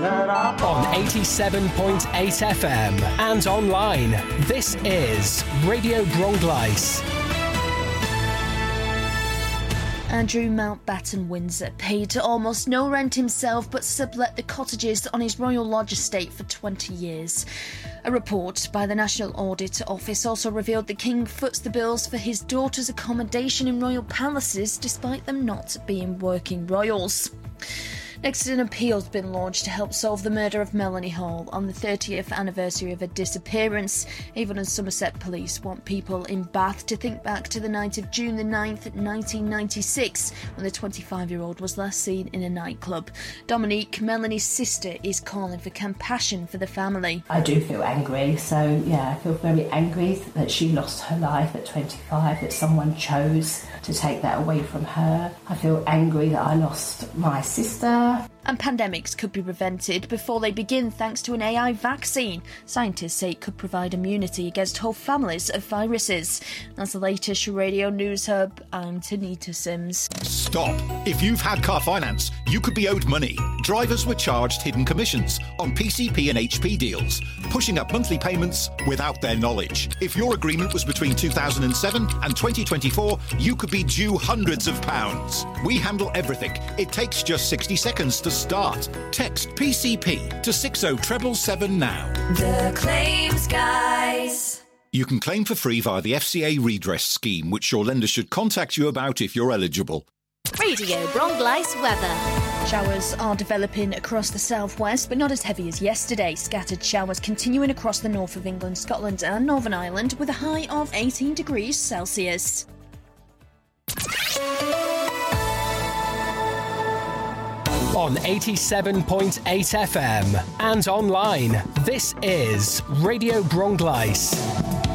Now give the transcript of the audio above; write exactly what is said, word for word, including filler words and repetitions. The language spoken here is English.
On eighty-seven point eight F M and online, this is Radio Bronglais. Andrew Mountbatten Windsor paid almost no rent himself but sublet the cottages on his Royal Lodge estate for twenty years. A report by the National Audit Office also revealed the King foots the bills for his daughter's accommodation in royal palaces despite them not being working royals. Next, an appeal's been launched to help solve the murder of Melanie Hall on the thirtieth anniversary of her disappearance. Avon and Somerset Police want people in Bath to think back to the night of June the ninth, nineteen ninety-six, when the twenty-five-year-old was last seen in a nightclub. Dominique, Melanie's sister, is calling for compassion for the family. I do feel angry, so yeah, I feel very angry that she lost her life at twenty-five, that someone chose to take that away from her. I feel angry that I lost my sister. And pandemics could be prevented before they begin thanks to an A I vaccine. Scientists say it could provide immunity against whole families of viruses. That's the latest Radio News Hub. I'm Tanita Sims. Stop. If you've had car finance, you could be owed money. Drivers were charged hidden commissions on P C P and H P deals, pushing up monthly payments without their knowledge. If your agreement was between two thousand seven and twenty twenty-four, you could be due hundreds of pounds. We handle everything. It takes just sixty seconds to start. Text P C P to six oh seven seven now. The Claims Guys. You can claim for free via the F C A redress scheme, which your lender should contact you about if you're eligible. Radio Bronglais weather. Showers are developing across the southwest, but not as heavy as yesterday. Scattered showers continuing across the north of England, Scotland and Northern Ireland with a high of eighteen degrees Celsius. On eighty-seven point eight F M and online, this is Radio Bronglais.